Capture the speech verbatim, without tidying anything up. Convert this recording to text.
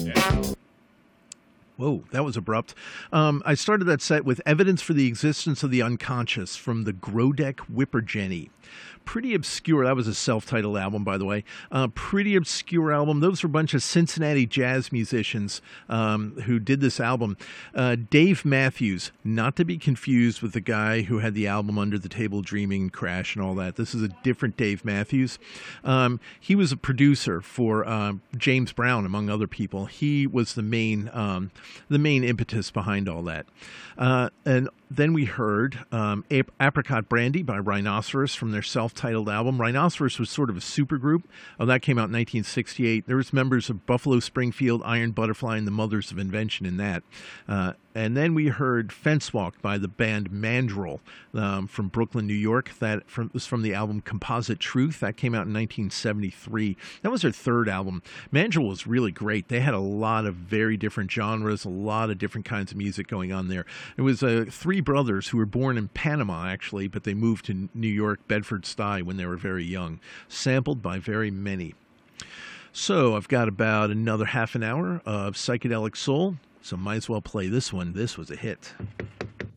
Whoa, that was abrupt. Um, I started that set with Evidence for the Existence of the Unconscious from the Grodeck Whipperjenny. Pretty obscure. That was a self-titled album, by the way. Uh, pretty obscure album. Those were a bunch of Cincinnati jazz musicians um, who did this album. Uh, Dave Matthews, not to be confused with the guy who had the album Under the Table Dreaming, Crash, and all that. This is a different Dave Matthews. Um, he was a producer for uh, James Brown, among other people. He was the main um, the main impetus behind all that. Uh, and then we heard um, Ap- Apricot Brandy by Rhinoceros from their self-titled album. Rhinoceros was sort of a supergroup. Oh, that came out in nineteen sixty-eight. There was members of Buffalo Springfield, Iron Butterfly, and the Mothers of Invention in that. Uh, and then we heard Fence Walk by the band Mandrill um, from Brooklyn, New York. That from, was from the album Composite Truth. That came out in nineteen seventy-three. That was their third album. Mandrill was really great. They had a lot of very different genres, a lot of different kinds of music going on there. It was uh, three brothers who were born in Panama, actually, but they moved to New York, Bedford-Stuy, when they were very young. Sampled by very many. So I've got about another half an hour of psychedelic soul, so might as well play this one. This was a hit.